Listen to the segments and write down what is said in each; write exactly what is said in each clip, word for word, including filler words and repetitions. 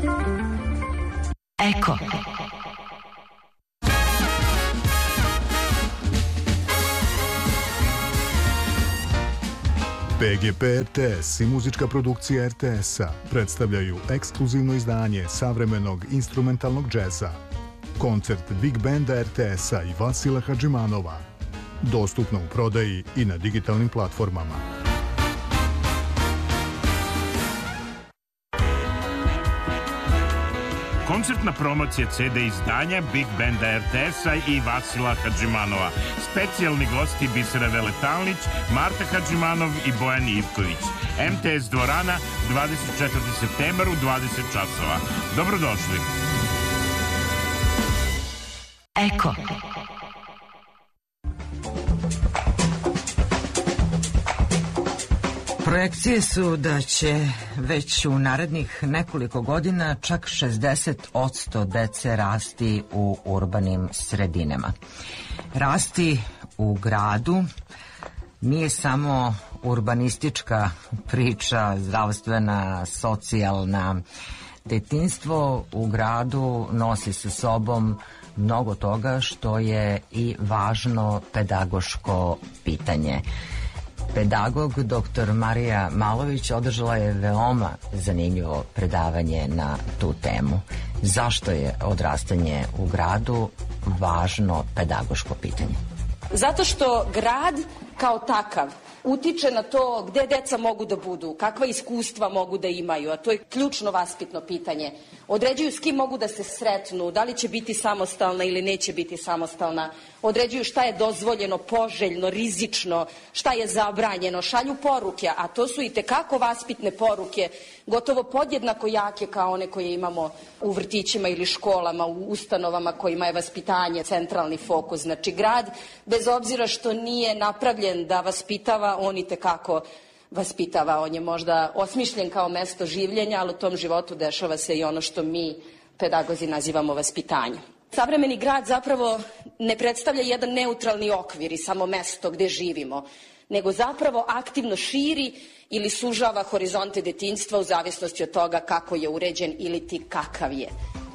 Eko. P G P R T S i muzička produkcija R T S-a predstavljaju ekskluzivno izdanje savremenog instrumentalnog džeza. Koncert Big Banda R T S-a i Vasila Hadžimanova. Dostupno u prodaji i na digitalnim platformama. Koncertna promocija C D izdanja Big Banda R T S-a i Vasila Hadžimanova. Specijalni gosti Bisera Veletalnić, Marta Hadžimanov i Bojan Ivković. M T S dvorana, dvadeset četvrti septembar u dvadeset časova. Dobrodošli. Eko. Projekcije su da će već u narednih nekoliko godina čak šezdeset posto dece rasti u urbanim sredinama. Rasti u gradu nije samo urbanistička priča, zdravstvena, socijalna. Detinjstvo u gradu nosi sa sobom mnogo toga što je i važno pedagoško pitanje. Pedagog doktor Marija Malović održala je veoma zanimljivo predavanje na tu temu. Zašto je odrastanje u gradu važno pedagoško pitanje? Zato što grad kao takav utiče na to gde deca mogu da budu, kakva iskustva mogu da imaju, a to je ključno vaspitno pitanje. Određuju s kim mogu da se sretnu, da li će biti samostalna ili neće biti samostalna. Određuju šta je dozvoljeno, poželjno, rizično, šta je zabranjeno, šalju poruke, a to su i tekako vaspitne poruke, gotovo podjednako jake kao one koje imamo u vrtićima ili školama, u ustanovama kojima je vaspitanje centralni fokus. Znači, grad, bez obzira što nije napravljen da vaspitava, on i tekako vaspitava. On je možda osmišljen kao mesto življenja, ali u tom životu dešava se i ono što mi, pedagozi, nazivamo vaspitanjem. Savremeni grad zapravo ne predstavlja jedan neutralni okvir i samo mesto gde živimo, nego zapravo aktivno širi ili sužava horizonte detinjstva u zavisnosti od toga kako je uređen ili ti kakav je.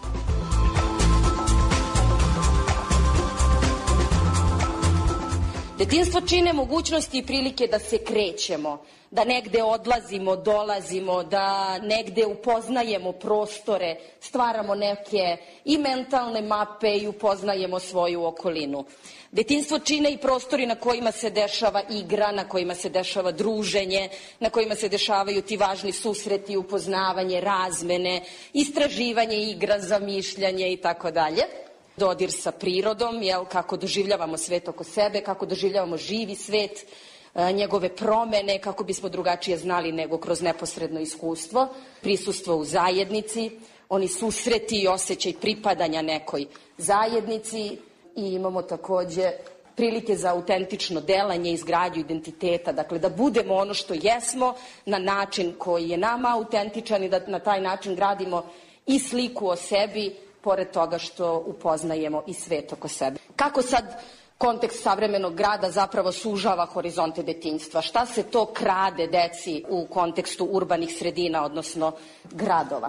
Detinjstvo čine mogućnosti i prilike da se krećemo, da negde odlazimo, dolazimo, da negde upoznajemo prostore, stvaramo neke i mentalne mape i upoznajemo svoju okolinu. Detinjstvo čine i prostori na kojima se dešava igra, na kojima se dešava druženje, na kojima se dešavaju ti važni susreti, upoznavanje, razmene, istraživanje igra, zamišljanje i tako dalje. Dodir sa prirodom, jel, kako doživljavamo svet oko sebe, kako doživljavamo živi svet, njegove promene, kako bismo drugačije znali nego kroz neposredno iskustvo, prisustvo u zajednici, oni susreti i osjećaj pripadanja nekoj zajednici i imamo takođe prilike za autentično delanje i izgradnju identiteta, dakle da budemo ono što jesmo na način koji je nama autentičan i da na taj način gradimo i sliku o sebi, pored toga što upoznajemo i svet oko sebe. Kako sad kontekst savremenog grada zapravo sužava horizonte detinjstva? Šta se to krade deci u kontekstu urbanih sredina, odnosno gradova?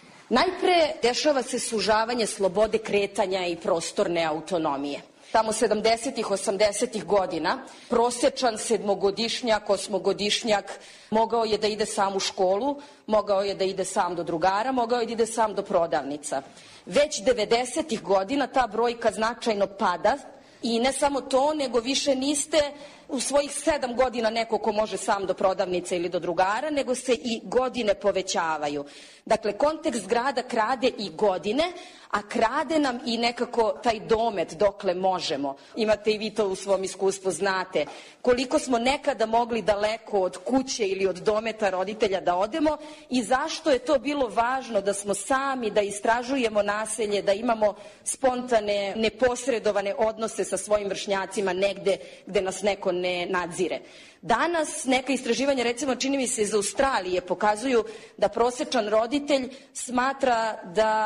Najpre dešava se sužavanje slobode kretanja i prostorne autonomije. Tamo sedamdesetih, osamdesetih godina prosečan sedmogodišnjak, osmogodišnjak mogao je da ide sam u školu, mogao je da ide sam do drugara, mogao je da ide sam do prodavnica. Već devedesetih godina ta brojka značajno pada i ne samo to, nego više niste u svojih sedam godina neko ko može sam do prodavnice ili do drugara, nego se i godine povećavaju. Dakle, kontekst grada krade i godine, a krade nam i nekako taj domet dokle možemo. Imate i vi to u svom iskustvu, znate koliko smo nekada mogli daleko od kuće ili od dometa roditelja da odemo i zašto je to bilo važno da smo sami, da istražujemo naselje, da imamo spontane, neposredovane odnose sa svojim vršnjacima negde gde nas neko ne nadzire. Danas neka istraživanja, recimo čini mi se iz Australije, pokazuju da prosečan roditelj smatra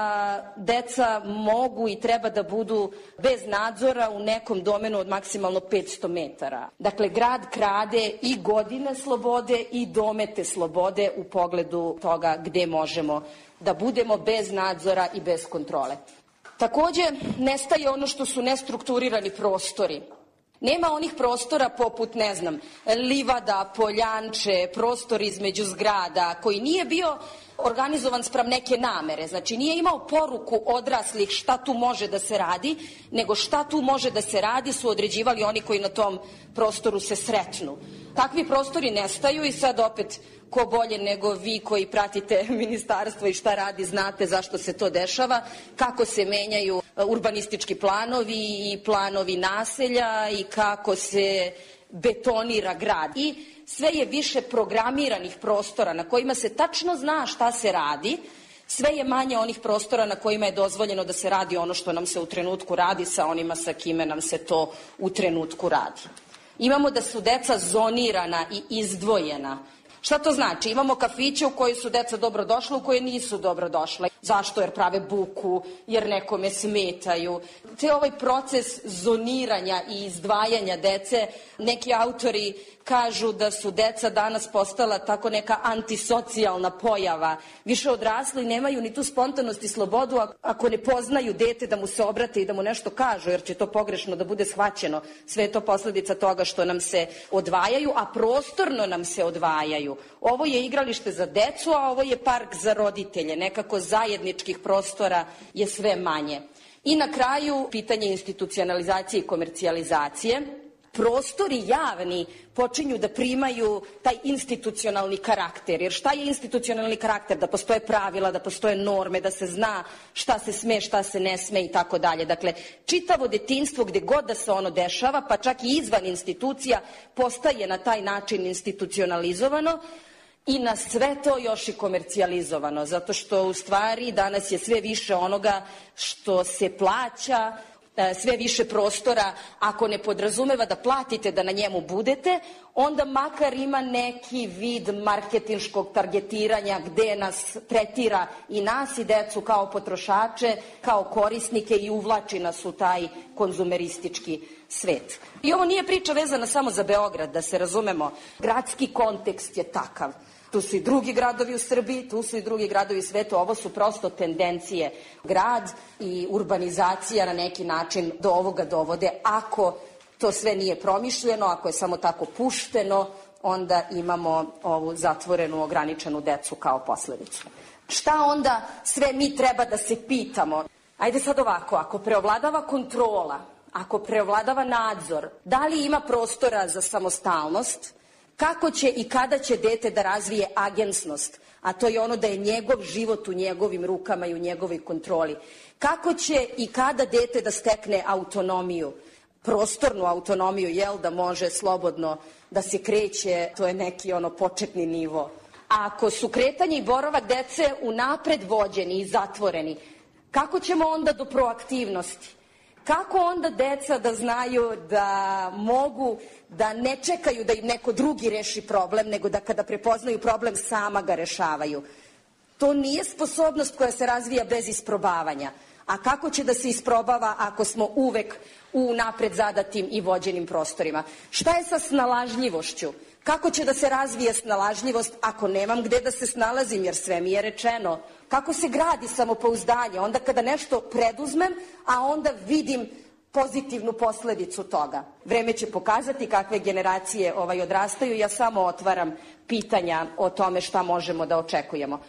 da deca mogu i treba da budu bez nadzora u nekom domenu od maksimalno petsto metara. Dakle, grad krade i godine slobode i domete slobode u pogledu toga gde možemo da budemo bez nadzora i bez kontrole. Takođe, nestaje ono što su nestrukturirani prostori. Nema onih prostora poput, ne znam, livada, poljanče, prostor između zgrada, koji nije bio organizovan sprem neke namere. Znači, nije imao poruku odraslih šta tu može da se radi, nego šta tu može da se radi su određivali oni koji na tom prostoru se sretnu. Takvi prostori nestaju i sad opet, ko bolje nego vi koji pratite ministarstvo i šta radi, znate zašto se to dešava, kako se menjaju urbanistički planovi i planovi naselja i kako se betonira grad. I sve je više programiranih prostora na kojima se tačno zna šta se radi, sve je manje onih prostora na kojima je dozvoljeno da se radi ono što nam se u trenutku radi sa onima sa kime nam se to u trenutku radi. Imamo da su deca zonirana i izdvojena. Šta to znači? Imamo kafiće u koji su deca dobro došla, u koje nisu dobro došla. Zašto? Jer prave buku, jer nekome smetaju. Te ovaj proces zoniranja i izdvajanja dece, neki autori kažu da su deca danas postala tako neka antisocijalna pojava. Više odrasli nemaju ni tu spontanost i slobodu ako ne poznaju dete da mu se obrate i da mu nešto kažu, jer će to pogrešno da bude shvaćeno. Sve je to posledica toga što nam se odvajaju, a prostorno nam se odvajaju. Ovo je igralište za decu, a ovo je park za roditelje. Nekako zajedničkih prostora je sve manje. I na kraju, pitanje institucionalizacije i komercijalizacije. Prostori javni počinju da primaju taj institucionalni karakter. Jer šta je institucionalni karakter? Da postoje pravila, da postoje norme, da se zna šta se sme, šta se ne sme i tako dalje. Dakle, čitavo detinjstvo gde god da se ono dešava, pa čak i izvan institucija, postaje na taj način institucionalizovano i na sve to još i komercijalizovano. Zato što u stvari danas je sve više onoga što se plaća, sve više prostora, ako ne podrazumeva da platite da na njemu budete, onda makar ima neki vid marketinškog targetiranja gde nas tretira i nas i decu kao potrošače, kao korisnike i uvlači nas u taj konzumeristički svet. I ovo nije priča vezana samo za Beograd, da se razumemo. Gradski kontekst je takav. Tu su i drugi gradovi u Srbiji, tu su i drugi gradovi u svetu, ovo su prosto tendencije. Grad i urbanizacija na neki način do ovoga dovode. Ako to sve nije promišljeno, ako je samo tako pušteno, onda imamo ovu zatvorenu, ograničenu decu kao posledicu. Šta onda sve mi treba da se pitamo? Ajde sad ovako, ako preovladava kontrola, ako preovladava nadzor, da li ima prostora za samostalnost? Kako će i kada će dete da razvije agensnost, a to je ono da je njegov život u njegovim rukama i u njegovoj kontroli? Kako će i kada dete da stekne autonomiju, prostornu autonomiju, jel, da može slobodno da se kreće, to je neki ono početni nivo. A ako su kretanje i boravak dece unapred vođeni i zatvoreni, kako ćemo onda do proaktivnosti? Kako onda deca da znaju da mogu da ne čekaju da im neko drugi reši problem, nego da kada prepoznaju problem sama ga rešavaju? To nije sposobnost koja se razvija bez isprobavanja. A kako će da se isprobava ako smo uvek u napred zadatim i vođenim prostorima? Šta je sa snalažljivošću? Kako će da se razvije snalažljivost ako nemam gde da se snalazim, jer sve mi je rečeno? Kako se gradi samopouzdanje? Onda kada nešto preduzmem, a onda vidim pozitivnu posledicu toga. Vreme će pokazati kakve generacije ovaj odrastaju. Ja samo otvaram pitanja o tome šta možemo da očekujemo.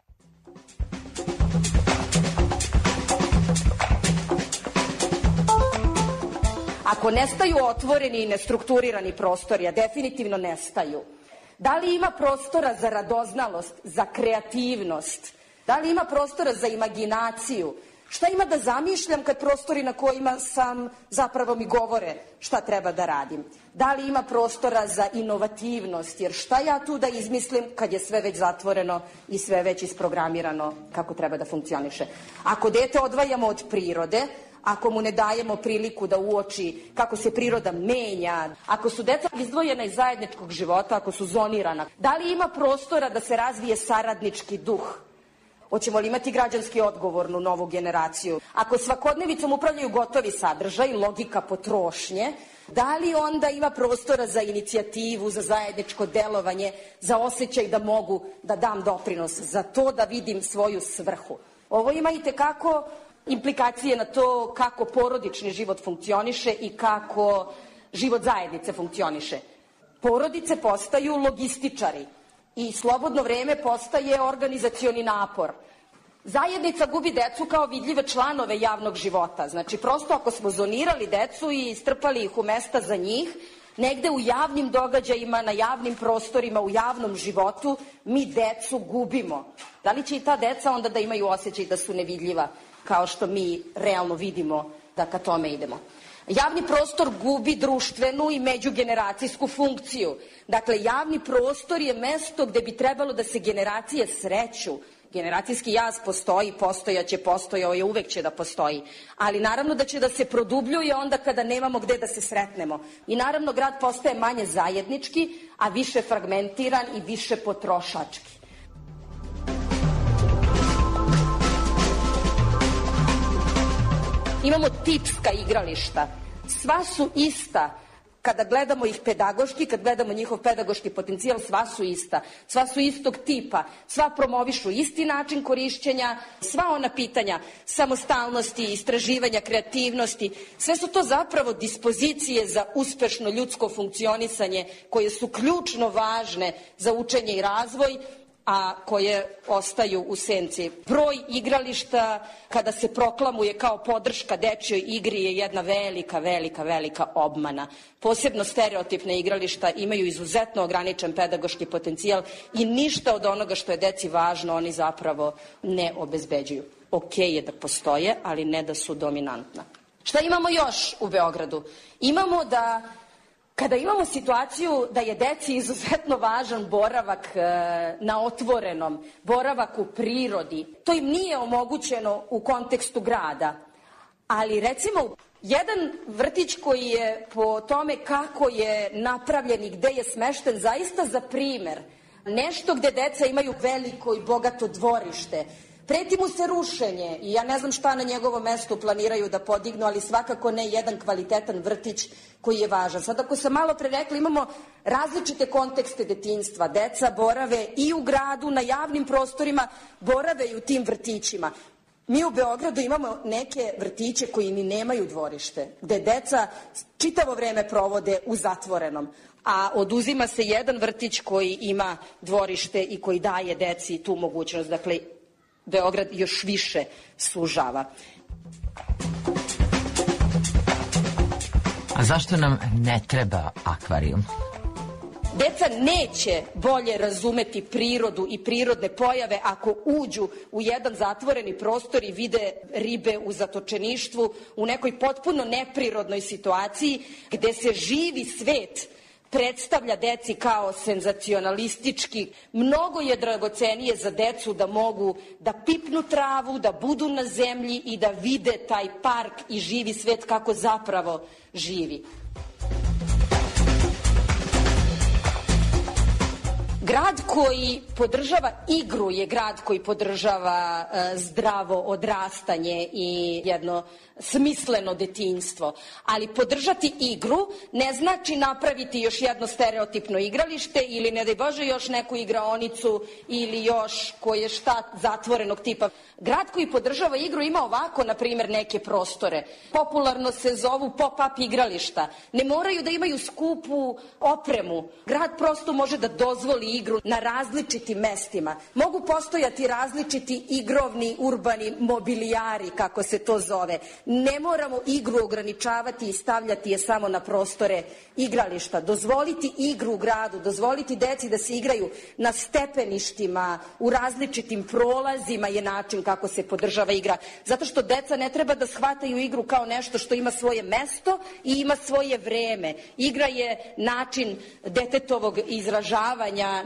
Ako nestaju otvoreni i nestrukturirani prostori, a definitivno nestaju, da li ima prostora za radoznalost, za kreativnost? Da li ima prostora za imaginaciju? Šta ima da zamišljam kad prostori na kojima sam zapravo mi govore šta treba da radim? Da li ima prostora za inovativnost? Jer šta ja tu da izmislim kad je sve već zatvoreno i sve već isprogramirano kako treba da funkcioniše? Ako dete odvajamo od prirode, ako mu ne dajemo priliku da uoči kako se priroda menja, ako su deca izdvojena iz zajedničkog života, ako su zonirana, da li ima prostora da se razvije saradnički duh? Hoćemo li imati građanski odgovornu novu generaciju? Ako svakodnevicom upravljaju gotovi sadržaj, logika potrošnje, da li onda ima prostora za inicijativu, za zajedničko delovanje, za osjećaj da mogu da dam doprinos, za to da vidim svoju svrhu? Ovo ima i tekako implikacije na to kako porodični život funkcioniše i kako život zajednice funkcioniše. Porodice postaju logističari i slobodno vreme postaje organizacioni napor. Zajednica gubi decu kao vidljive članove javnog života. Znači, prosto ako smo zonirali decu i strpali ih u mesta za njih, negde u javnim događajima, na javnim prostorima, u javnom životu, mi decu gubimo. Da li će i ta deca onda da imaju osjećaj da su nevidljiva, kao što mi realno vidimo da ka tome idemo? Javni prostor gubi društvenu i međugeneracijsku funkciju. Dakle, javni prostor je mesto gde bi trebalo da se generacije sreću. Generacijski jaz postoji, postojaće, postojao je, uvek će da postoji. Ali naravno da će da se produbljuje onda kada nemamo gde da se sretnemo. I naravno grad postaje manje zajednički, a više fragmentiran i više potrošački. Imamo tipska igrališta. Sva su ista. Kada gledamo ih pedagoški, kad gledamo njihov pedagoški potencijal, sva su ista. Sva su istog tipa. Sva promovišu isti način korišćenja. Sva ona pitanja samostalnosti, istraživanja, kreativnosti. Sve su to zapravo dispozicije za uspešno ljudsko funkcionisanje koje su ključno važne za učenje i razvoj, a koje ostaju u senci. Broj igrališta kada se proklamuje kao podrška dečjoj igri je jedna velika, velika, velika obmana. Posebno stereotipne igrališta imaju izuzetno ograničen pedagoški potencijal i ništa od onoga što je deci važno oni zapravo ne obezbeđuju. Okej je da postoje, ali ne da su dominantna. Šta imamo još u Beogradu? Imamo da Kada imamo situaciju da je deci izuzetno važan boravak na otvorenom, boravak u prirodi, to im nije omogućeno u kontekstu grada. Ali recimo, jedan vrtić koji je po tome kako je napravljen i gde je smešten zaista za primer, nešto gde deca imaju veliko i bogato dvorište, preti mu se rušenje i ja ne znam šta na njegovom mestu planiraju da podignu, ali svakako ne jedan kvalitetan vrtić koji je važan. Sad ako sam malo pre rekla, imamo različite kontekste detinjstva. Deca borave i u gradu, na javnim prostorima, borave i u tim vrtićima. Mi u Beogradu imamo neke vrtiće koji ni nemaju dvorište, gde deca čitavo vreme provode u zatvorenom, a oduzima se jedan vrtić koji ima dvorište i koji daje deci tu mogućnost. Dakle, Beograd još više sužava. A zašto nam ne treba akvarijum? Deca neće bolje razumeti prirodu i prirodne pojave ako uđu u jedan zatvoreni prostor i vide ribe u zatočeništvu u nekoj potpuno neprirodnoj situaciji gde se živi svet predstavlja deci kao senzacionalistički. Mnogo je dragocenije za decu da mogu da pipnu travu, da budu na zemlji i da vide taj park i živi svet kako zapravo živi. Grad koji podržava igru je grad koji podržava e, zdravo odrastanje i jedno smisleno detinjstvo. Ali podržati igru ne znači napraviti još jedno stereotipno igralište ili, ne daj Bože, još neku igraonicu ili još koje šta zatvorenog tipa. Grad koji podržava igru ima ovako, na primjer, neke prostore. Popularno se zovu pop-up igrališta. Ne moraju da imaju skupu opremu. Grad prosto može da dozvoli igru na različitim mestima. Mogu postojati različiti igrovni, urbani mobilijari, kako se to zove. Ne moramo igru ograničavati i stavljati je samo na prostore igrališta. Dozvoliti igru u gradu, dozvoliti deci da se igraju na stepeništima, u različitim prolazima je način kako se podržava igra. Zato što deca ne treba da shvataju igru kao nešto što ima svoje mesto i ima svoje vreme. Igra je način detetovog izražavanja,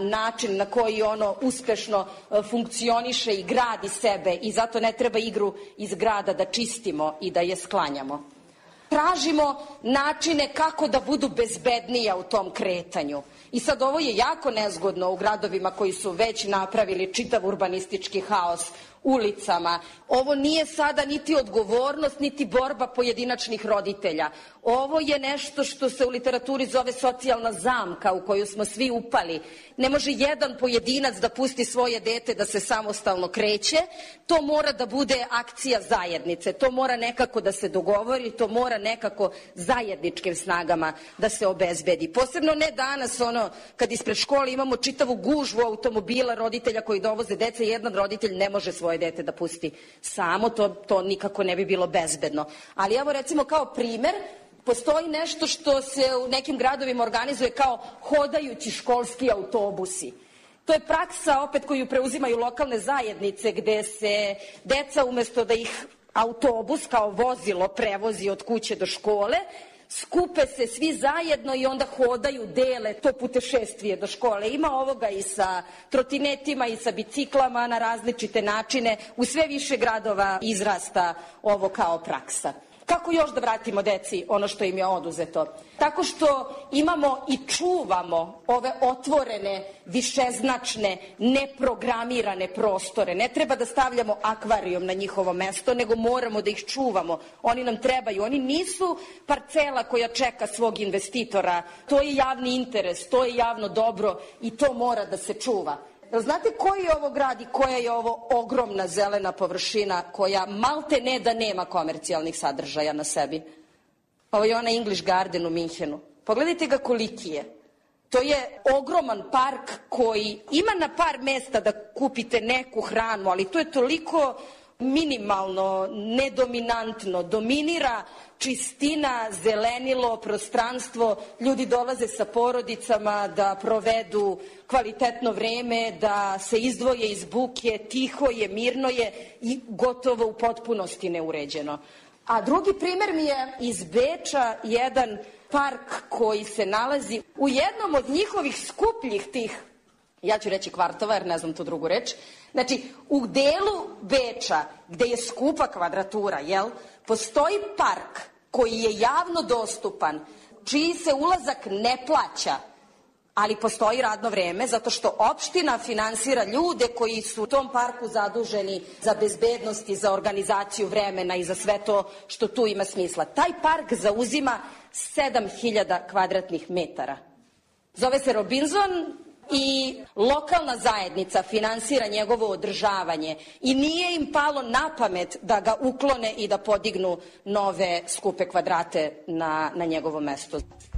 način na koji ono uspešno funkcioniše i gradi sebe i zato ne treba igru iz grada da čistimo i da je sklanjamo. Tražimo načine kako da budu bezbednija u tom kretanju. I sad ovo je jako nezgodno u gradovima koji su već napravili čitav urbanistički haos ulicama. Ovo nije sada niti odgovornost, niti borba pojedinačnih roditelja. Ovo je nešto što se u literaturi zove socijalna zamka u koju smo svi upali. Ne može jedan pojedinac da pusti svoje dete da se samostalno kreće. To mora da bude akcija zajednice. To mora nekako da se dogovori, to mora nekako zajedničkim snagama da se obezbedi. Posebno ne danas, ono, kad ispred škole imamo čitavu gužvu automobila roditelja koji dovoze dece, jedan roditelj ne može svoje dete da pusti samo, to, to nikako ne bi bilo bezbedno. Ali evo recimo kao primer, postoji nešto što se u nekim gradovima organizuje kao hodajući školski autobusi. To je praksa opet koju preuzimaju lokalne zajednice gde se deca umesto da ih autobus kao vozilo prevozi od kuće do škole, skupe se svi zajedno i onda hodaju, dele to putešestvije do škole. Ima ovoga i sa trotinetima i sa biciklama na različite načine. U sve više gradova izrasta ovo kao praksa. Kako još da vratimo deci ono što im je oduzeto? Tako što imamo i čuvamo ove otvorene, višeznačne, neprogramirane prostore. Ne treba da stavljamo akvarijum na njihovo mesto, nego moramo da ih čuvamo. Oni nam trebaju. Oni nisu parcela koja čeka svog investitora. To je javni interes, to je javno dobro i to mora da se čuva. Znate koji je ovo grad i koja je ovo ogromna zelena površina koja malte ne da nema komercijalnih sadržaja na sebi? Ovo je onaj English Garden u Minhenu. Pogledajte ga koliki je. To je ogroman park koji ima na par mesta da kupite neku hranu, ali to je toliko minimalno, nedominantno, dominira čistina, zelenilo, prostranstvo, ljudi dolaze sa porodicama da provedu kvalitetno vreme, da se izdvoje iz buke, tiho je, mirno je i gotovo u potpunosti neuređeno. A drugi primer mi je iz Beča, jedan park koji se nalazi u jednom od njihovih skupljih tih, ja ću reći kvartova jer ne znam tu drugu reč, znači u delu Beča gde je skupa kvadratura, jel, postoji park koji je javno dostupan, čiji se ulazak ne plaća, ali postoji radno vreme zato što opština finansira ljude koji su u tom parku zaduženi za bezbednost i za organizaciju vremena i za sve to što tu ima smisla. Taj park zauzima sedam hiljada kvadratnih metara. Zove se Robinson i lokalna zajednica finansira njegovo održavanje i nije im palo na pamet da ga uklone i da podignu nove skupe kvadrate na, na njegovo mesto.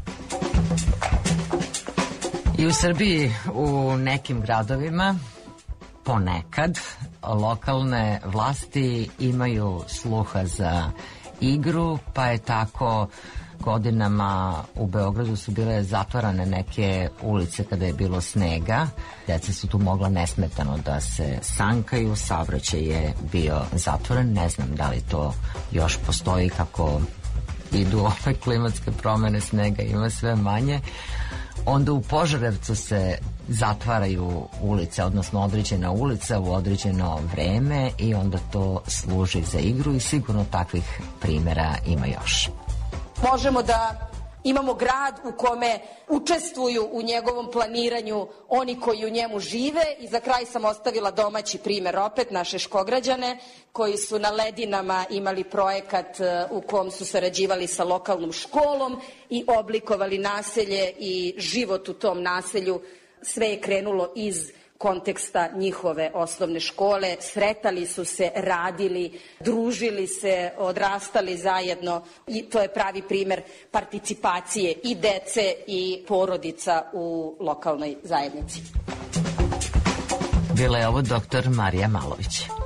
I u Srbiji u nekim gradovima ponekad lokalne vlasti imaju sluha za igru, pa je tako godinama u Beogradu su bile zatvarane neke ulice kada je bilo snega. Deca su tu mogla nesmetano da se sankaju, saobraćaj je bio zatvoren. Ne znam da li to još postoji, kako idu ove klimatske promene, snega ima sve manje. Onda u Požarevcu se zatvaraju ulice, odnosno određena ulica u određeno vreme i onda to služi za igru i sigurno takvih primjera ima još. Možemo da imamo grad u kome učestvuju u njegovom planiranju oni koji u njemu žive i za kraj sam ostavila domaći primer opet, naše Škograđane koji su na Ledinama imali projekat u kom su sarađivali sa lokalnom školom i oblikovali naselje i život u tom naselju. Sve je krenulo iz konteksta njihove osnovne škole, sretali su se, radili, družili se, odrastali zajedno i to je pravi primer participacije i dece i porodica u lokalnoj zajednici. Bila je ovo doktor Marija Malović.